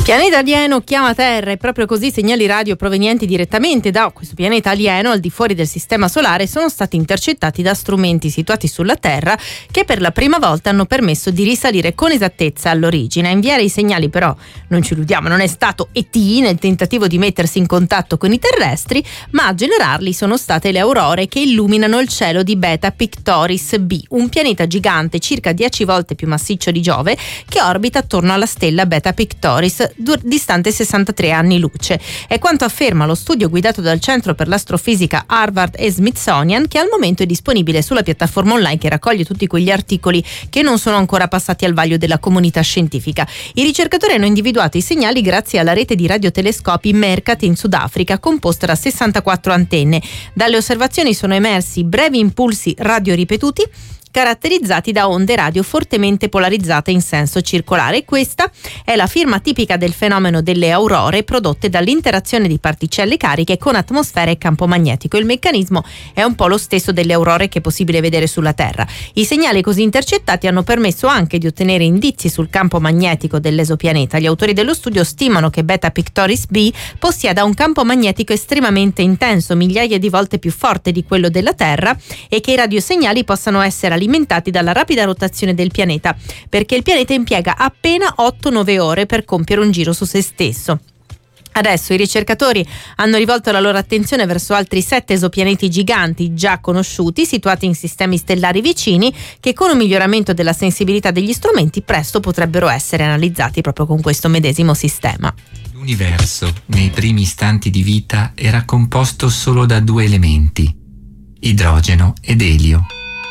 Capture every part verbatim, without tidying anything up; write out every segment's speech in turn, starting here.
Pianeta alieno chiama Terra, e proprio così segnali radio provenienti direttamente da questo pianeta alieno al di fuori del sistema solare sono stati intercettati da strumenti situati sulla Terra che per la prima volta hanno permesso di risalire con esattezza all'origine. A inviare i segnali, però, non ci illudiamo, non è stato E T nel tentativo di mettersi in contatto con i terrestri, ma a generarli sono state le aurore che illuminano il cielo di Beta Pictoris b, un pianeta gigante circa dieci volte più massiccio di Giove che orbita attorno alla stella Beta Pictoris, distante sessantatré anni luce. È quanto afferma lo studio guidato dal Centro per l'Astrofisica Harvard e Smithsonian, che al momento è disponibile sulla piattaforma online che raccoglie tutti quegli articoli che non sono ancora passati al vaglio della comunità scientifica. I ricercatori hanno individuato i segnali grazie alla rete di radiotelescopi Mercat in Sudafrica, composta da sessantaquattro antenne. Dalle osservazioni sono emersi brevi impulsi radioripetuti caratterizzati da onde radio fortemente polarizzate in senso circolare. Questa è la firma tipica del fenomeno delle aurore prodotte dall'interazione di particelle cariche con atmosfera e campo magnetico. Il meccanismo è un po' lo stesso delle aurore che è possibile vedere sulla Terra. I segnali così intercettati hanno permesso anche di ottenere indizi sul campo magnetico dell'esopianeta. Gli autori dello studio stimano che Beta Pictoris b possieda un campo magnetico estremamente intenso, migliaia di volte più forte di quello della Terra, e che i radiosegnali possano essere alimentati dalla rapida rotazione del pianeta, perché il pianeta impiega appena otto nove ore per compiere un giro su se stesso. Adesso i ricercatori hanno rivolto la loro attenzione verso altri sette esopianeti giganti già conosciuti, situati in sistemi stellari vicini, che con un miglioramento della sensibilità degli strumenti presto potrebbero essere analizzati proprio con questo medesimo sistema. L'universo, nei primi istanti di vita, era composto solo da due elementi: idrogeno ed elio.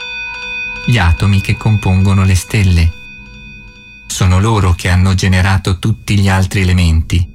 Gli atomi che compongono le stelle. Sono loro che hanno generato tutti gli altri elementi.